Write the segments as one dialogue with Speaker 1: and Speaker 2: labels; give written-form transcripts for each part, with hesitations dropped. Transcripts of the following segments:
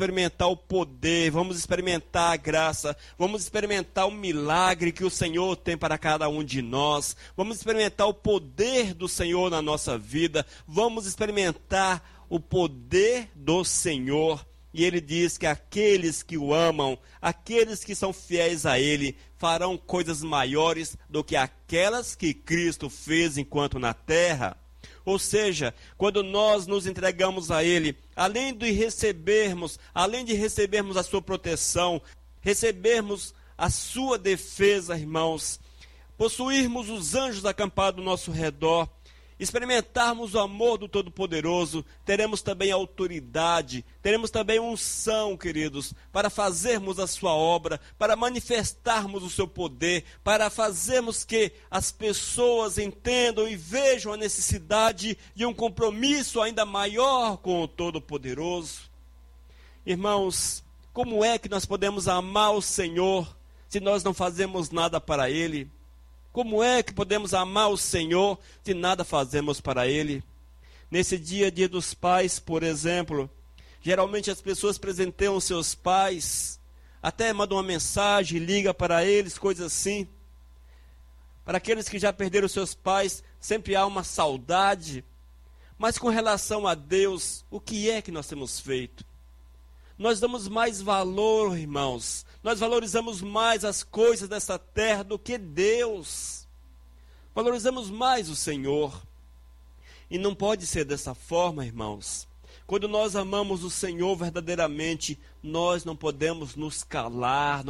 Speaker 1: experimentar o poder, vamos experimentar a graça, vamos experimentar o milagre que o Senhor tem para cada um de nós, vamos experimentar o poder do Senhor na nossa vida, vamos experimentar o poder do Senhor. E ele diz que aqueles que o amam, aqueles que são fiéis a ele, farão coisas maiores do que aquelas que Cristo fez enquanto na terra. Ou seja, quando nós nos entregamos a ele, além de recebermos a sua proteção, recebermos a sua defesa, irmãos, possuirmos os anjos acampados ao nosso redor, experimentarmos o amor do Todo-Poderoso, teremos também autoridade, teremos também unção, queridos, para fazermos a sua obra, para manifestarmos o seu poder, para fazermos que as pessoas entendam e vejam a necessidade de um compromisso ainda maior com o Todo-Poderoso. Irmãos, como é que nós podemos amar o Senhor se nós não fazemos nada para Ele? Como é que podemos amar o Senhor se nada fazemos para Ele? Nesse dia dos pais, por exemplo, geralmente as pessoas presenteiam seus pais, até mandam uma mensagem, liga para eles, coisas assim. Para aqueles que já perderam seus pais, sempre há uma saudade. Mas com relação a Deus, o que é que nós temos feito? Nós damos mais valor, irmãos. Nós valorizamos mais as coisas dessa terra do que Deus. Valorizamos mais o Senhor. E não pode ser dessa forma, irmãos. Quando nós amamos o Senhor verdadeiramente, nós não podemos nos calar,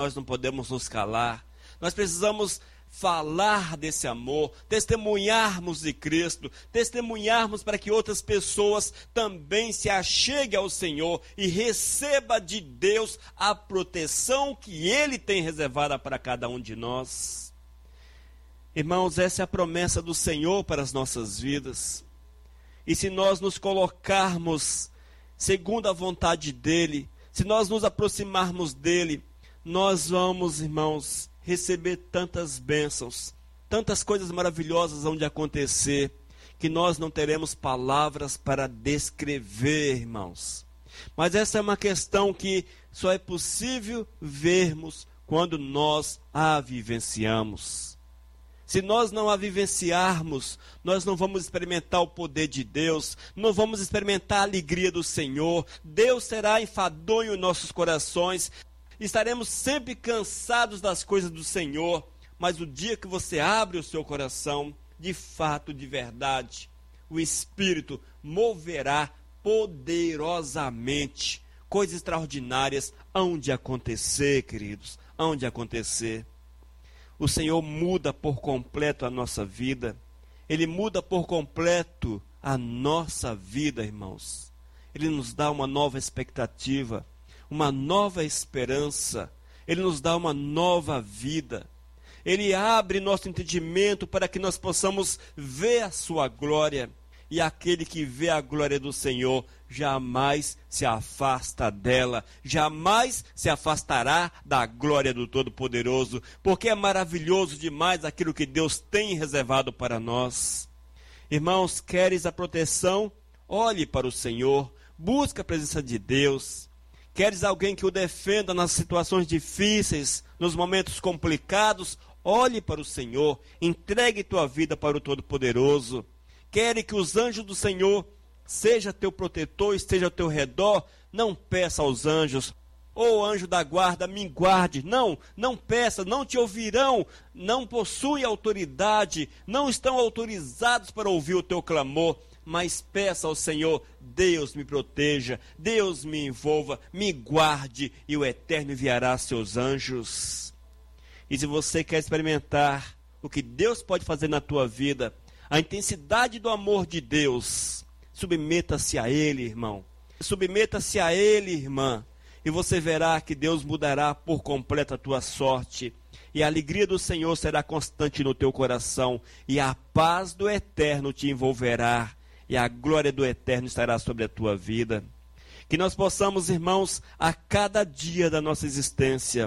Speaker 1: Nós precisamos falar desse amor, testemunharmos de Cristo, testemunharmos para que outras pessoas também se acheguem ao Senhor e receba de Deus a proteção que Ele tem reservada para cada um de nós. Irmãos, essa é a promessa do Senhor para as nossas vidas. E se nós nos colocarmos segundo a vontade dEle, se nós nos aproximarmos dEle, nós vamos, irmãos, receber tantas bênçãos, tantas coisas maravilhosas vão de acontecer, que nós não teremos palavras para descrever, irmãos. Mas essa é uma questão que só é possível vermos quando nós a vivenciamos. Se nós não a vivenciarmos, nós não vamos experimentar o poder de Deus, não vamos experimentar a alegria do Senhor. Deus será enfadonho em nossos corações. Estaremos sempre cansados das coisas do Senhor, mas o dia que você abre o seu coração, de fato, de verdade, o Espírito moverá poderosamente. Coisas extraordinárias hão de acontecer, queridos, hão de acontecer. O Senhor muda por completo a nossa vida. Ele muda por completo a nossa vida, irmãos. Ele nos dá uma nova expectativa, uma nova esperança, Ele nos dá uma nova vida, Ele abre nosso entendimento para que nós possamos ver a sua glória, e aquele que vê a glória do Senhor jamais se afasta dela, jamais se afastará da glória do Todo-Poderoso, porque é maravilhoso demais aquilo que Deus tem reservado para nós. Irmãos, queres a proteção? Olhe para o Senhor, busque a presença de Deus. Queres alguém que o defenda nas situações difíceis, nos momentos complicados? Olhe para o Senhor, entregue tua vida para o Todo-Poderoso. Queres que os anjos do Senhor seja teu protetor, esteja ao teu redor? Não peça aos anjos, anjo da guarda, me guarde. Não peça, não te ouvirão, não possuem autoridade, não estão autorizados para ouvir o teu clamor. Mas peça ao Senhor, Deus me proteja, Deus me envolva, me guarde, e o Eterno enviará seus anjos. E se você quer experimentar o que Deus pode fazer na tua vida, a intensidade do amor de Deus, submeta-se a Ele, irmão. Submeta-se a Ele, irmã, e você verá que Deus mudará por completo a tua sorte. E a alegria do Senhor será constante no teu coração, e a paz do Eterno te envolverá. E a glória do Eterno estará sobre a tua vida. Que nós possamos, irmãos, a cada dia da nossa existência,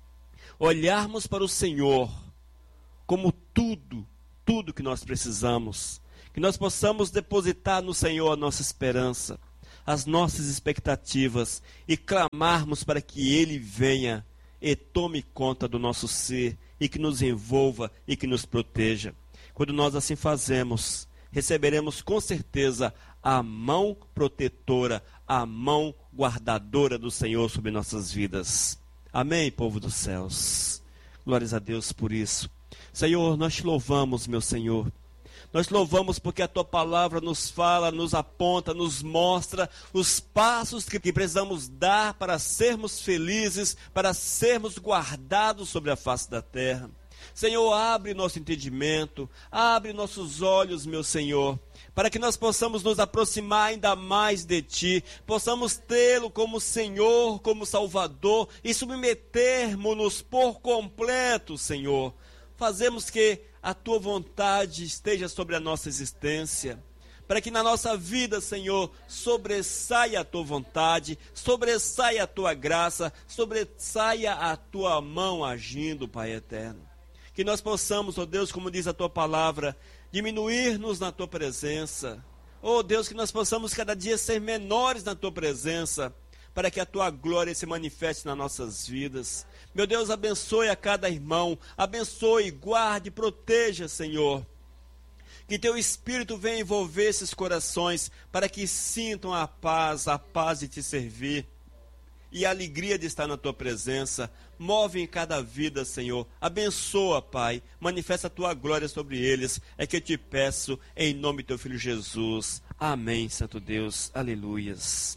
Speaker 1: olharmos para o Senhor como tudo que nós precisamos. Que nós possamos depositar no Senhor a nossa esperança. as nossas expectativas e clamarmos para que Ele venha e tome conta do nosso ser e que nos envolva e que nos proteja. Quando nós assim fazemos, receberemos com certeza a mão protetora, a mão guardadora do Senhor sobre nossas vidas. Amém, povo dos céus. Glórias a Deus por isso. Senhor, nós te louvamos, meu Senhor. Nós te louvamos porque a tua palavra nos fala, nos aponta, nos mostra os passos que precisamos dar para sermos felizes, para sermos guardados sobre a face da terra. Senhor, abre nosso entendimento, abre nossos olhos, meu Senhor, para que nós possamos nos aproximar ainda mais de Ti, possamos tê-lo como Senhor, como Salvador e submetermos-nos por completo, Senhor. Fazemos que a Tua vontade esteja sobre a nossa existência, para que na nossa vida, Senhor, sobressaia a Tua vontade, sobressaia a Tua graça, sobressaia a Tua mão agindo, Pai eterno. Que nós possamos, ó Deus, como diz a Tua palavra, diminuir-nos na Tua presença. Ó Deus, que nós possamos cada dia ser menores na Tua presença, para que a Tua glória se manifeste nas nossas vidas. Meu Deus, abençoe a cada irmão, abençoe, guarde, proteja, Senhor. Que Teu Espírito venha envolver esses corações, para que sintam a paz de Te servir e a alegria de estar na Tua presença. Move em cada vida, Senhor. Abençoa, Pai. Manifesta a Tua glória sobre eles. É que eu te peço em nome do Teu Filho Jesus. Amém, Santo Deus. Aleluias.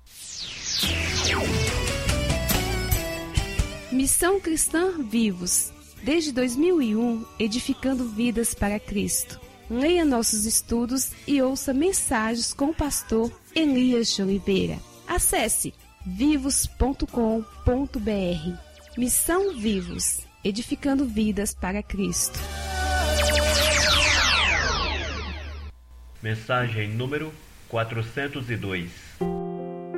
Speaker 2: Missão Cristã Vivos. Desde 2001, edificando vidas para Cristo. Leia nossos estudos e ouça mensagens com o pastor Elias de Oliveira. Acesse vivos.com.br. Missão Vivos, edificando vidas para Cristo.
Speaker 3: Mensagem número 402.